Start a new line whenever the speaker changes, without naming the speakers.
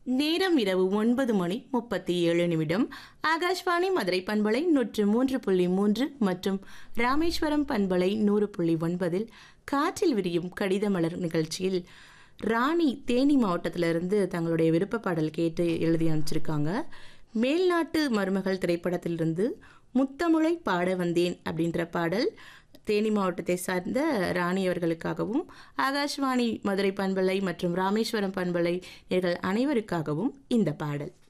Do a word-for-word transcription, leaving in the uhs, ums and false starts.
நேரம் இரவு ஒன்பது மணி முப்பத்தி ஏழு நிமிடம். ஆகாஷ்வாணி மதுரை பண்பலை நூற்று மூன்று புள்ளி மூன்று மற்றும் ராமேஸ்வரம் பண்பலை நூறு புள்ளி ஒன்பதில் காற்றில் விரியும் கடித மலர் நிகழ்ச்சியில் ராணி தேனி மாவட்டத்திலிருந்து தங்களுடைய விருப்ப பாடல் கேட்டு எழுதி அனுப்பிச்சிருக்காங்க. மேல்நாட்டு மருமகள் திரைப்படத்திலிருந்து முத்தமிழை பாட வந்தேன் அப்படின்ற பாடல் தேனி மாவட்டத்தை சார்ந்த ராணி அவர்களுக்காகவும், ஆகாஷ்வாணி மதுரை பண்பலை மற்றும் ராமேஸ்வரம் பண்பலை நேயர்கள் அனைவருக்காகவும் இந்த பாடல்.